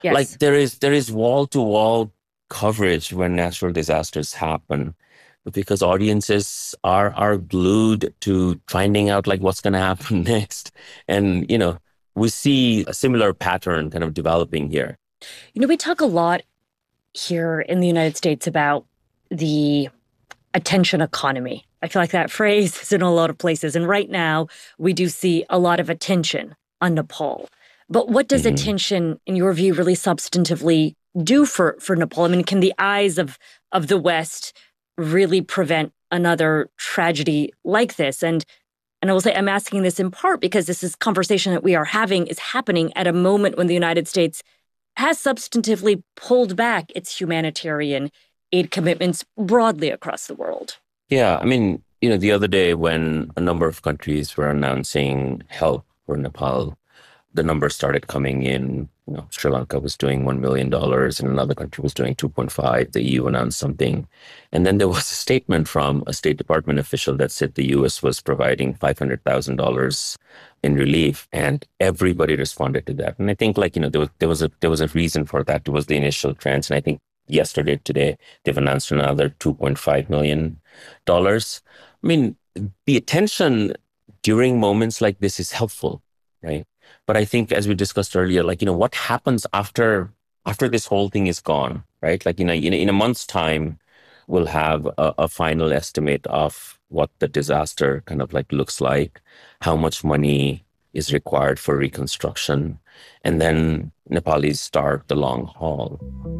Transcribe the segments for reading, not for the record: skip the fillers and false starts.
Like Yes. there is wall to wall coverage when natural disasters happen because audiences are glued to finding out like what's going to happen next. And, we see a similar pattern kind of developing here. We talk a lot here in the United States about the attention economy. I feel like that phrase is in a lot of places. And right now, we do see a lot of attention on Nepal. But what does Hmm. attention, in your view, really substantively do for Nepal? I mean, can the eyes of the West really prevent another tragedy like this? And I will say I'm asking this in part because this is conversation that we are having is happening at a moment when the United States has substantively pulled back its humanitarian aid commitments broadly across the world. Yeah, I mean, the other day when a number of countries were announcing help for Nepal, the numbers started coming in. Sri Lanka was doing $1 million and another country was doing 2.5. The EU announced something. And then there was a statement from a State Department official that said the US was providing $500,000 in relief. And everybody responded to that. And I think there was a reason for that. It was the initial trends. And I think today, they've announced another $2.5 million. I mean, the attention during moments like this is helpful, right? But I think, as we discussed earlier, what happens after this whole thing is gone, right? Like, in a month's time, we'll have a final estimate of what the disaster kind of like looks like, how much money is required for reconstruction, and then Nepalis start the long haul.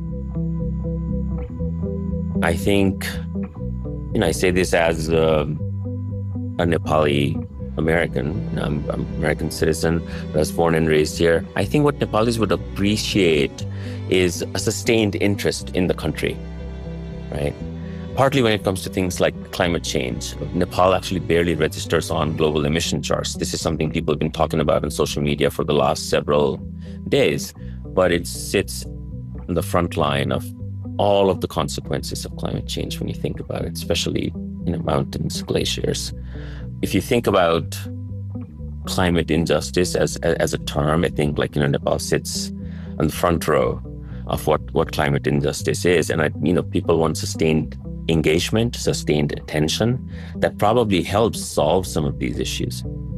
I think, I say this as a Nepali American. I'm an American citizen, but I was born and raised here. I think what Nepalis would appreciate is a sustained interest in the country, right? Partly when it comes to things like climate change. Nepal actually barely registers on global emission charts. This is something people have been talking about on social media for the last several days, but it sits on the front line of all of the consequences of climate change when you think about it, especially mountains, glaciers. If you think about climate injustice as a term, I think Nepal sits on the front row of what climate injustice is. And people want sustained engagement, sustained attention that probably helps solve some of these issues.